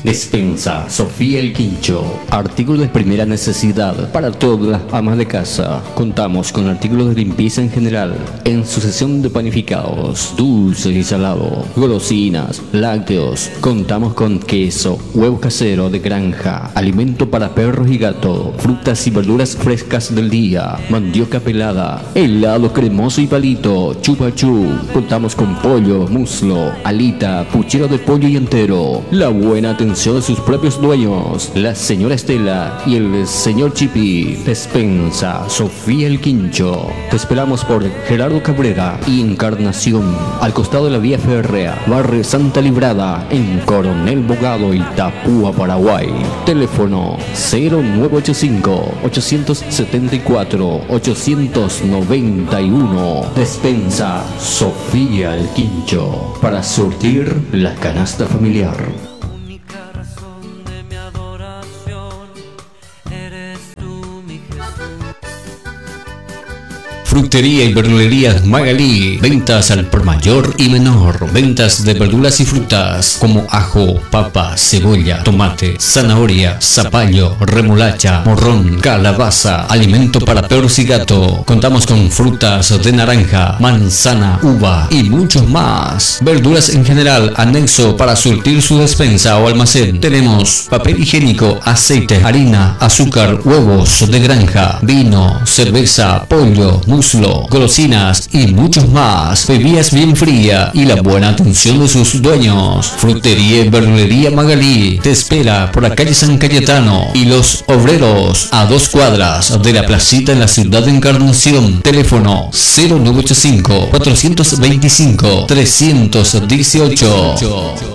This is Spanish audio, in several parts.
Despensa Sofía el Quincho. Artículos de primera necesidad para todas las amas de casa. Contamos con artículos de limpieza en general, en su sección de panificados, dulces y salado, golosinas, lácteos. Contamos con queso, huevo casero de granja, alimento para perros y gatos, frutas y verduras frescas del día, mandioca pelada, helado cremoso y palito, chupachú. Contamos con pollo, muslo, alita, puchero de pollo y entero. La buena atención de sus propios dueños, la señora Estela y el señor Chipi. Despensa Sofía el Quincho. Te esperamos por Gerardo Cabrera y Encarnación, al costado de la vía férrea, barrio Santa Librada, en Coronel Bogado, Itapúa, Paraguay. Teléfono 0985-874-891. Despensa Sofía el Quincho, para surtir la canasta familiar. Frutería y verdulería Magalí. Ventas al por mayor y menor. Ventas de verduras y frutas como ajo, papa, cebolla, tomate, zanahoria, zapallo, remolacha, morrón, calabaza, alimento para perros y gato. Contamos con frutas de naranja, manzana, uva y muchos más. Verduras en general, anexo para surtir su despensa o almacén. Tenemos papel higiénico, aceite, harina, azúcar, huevos de granja, vino, cerveza, pollo, muslo, golosinas y muchos más. Bebidas bien fría y la buena atención de sus dueños. Frutería y verdulería Magalí te espera por la calle San Cayetano y Los Obreros, a 2 cuadras de la placita en la ciudad de Encarnación. Teléfono 0985-425-318.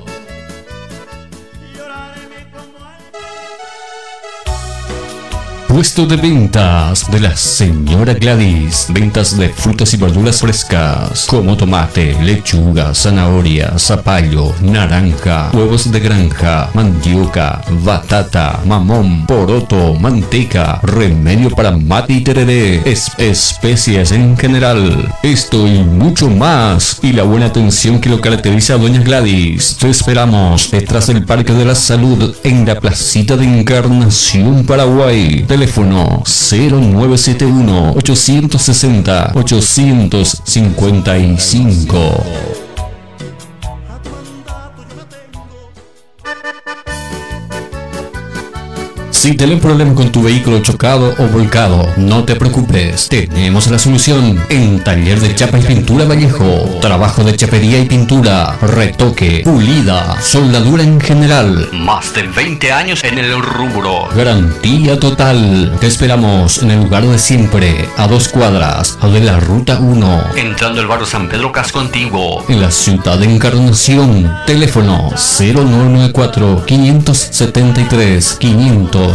Puesto de ventas de la señora Gladys. Ventas de frutas y verduras frescas como tomate, lechuga, zanahoria, zapallo, naranja, huevos de granja, mandioca, batata, mamón, poroto, manteca, remedio para mate y tereré, especias en general. Esto y mucho más. Y la buena atención que lo caracteriza a doña Gladys. Te esperamos detrás del Parque de la Salud, en la placita de Encarnación, Paraguay. Teléfono 0971-860-855. Si tienes problema con tu vehículo chocado o volcado, no te preocupes, tenemos la solución. En Taller de Chapa y Pintura Vallejo, trabajo de chapería y pintura, retoque, pulida, soldadura en general. Más de 20 años en el rubro. Garantía total. Te esperamos en el lugar de siempre, a 2 cuadras de la Ruta 1, entrando el barrio San Pedro Casco Antiguo, en la ciudad de Encarnación. Teléfono 0994-573-579.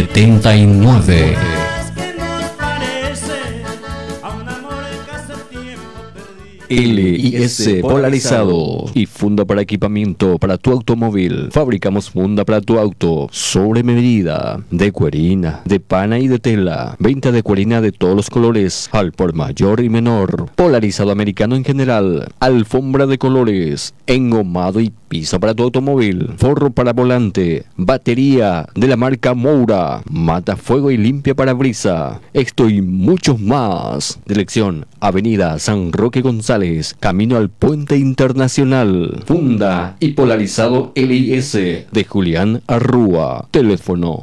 LIS Polarizado y funda para equipamiento para tu automóvil. Fabricamos funda para tu auto sobre medida, de cuerina, de pana y de tela. Venta de cuerina de todos los colores, al por mayor y menor. Polarizado americano en general. Alfombra de colores, engomado y piso para tu automóvil. Forro para volante, batería de la marca Moura, matafuego y limpia parabrisa. Esto y muchos más. Dirección: Avenida San Roque González, camino al Puente Internacional. Funda y polarizado LIS de Julián Arrúa. Teléfono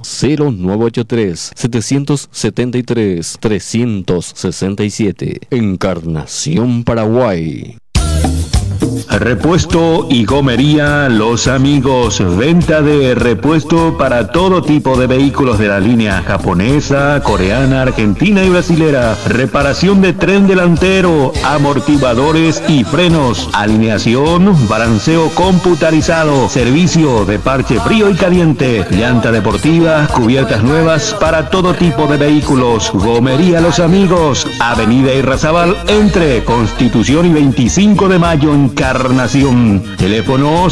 0983-773-367. Encarnación, Paraguay. Repuesto y gomería Los Amigos. Venta de repuesto para todo tipo de vehículos de la línea japonesa, coreana, argentina y brasilera. Reparación de tren delantero, amortiguadores y frenos. Alineación, balanceo computarizado. Servicio de parche frío y caliente. Llanta deportiva, cubiertas nuevas para todo tipo de vehículos. Gomería Los Amigos. Avenida Irrazabal entre Constitución y 25 de Mayo en Encarnación. Teléfono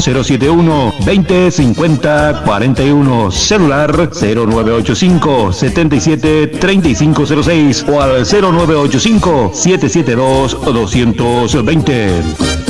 071-2050-41. Celular 0985-77-3506 o al 0985-772-220.